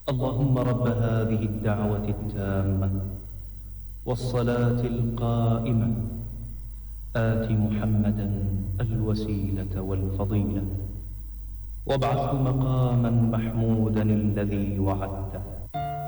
اللهم رب هذه الدعوة التامة والصلاة القائمة آت محمدا الوسيلة والفضيلة وابعثه مقاما محمودا الذي وعدته.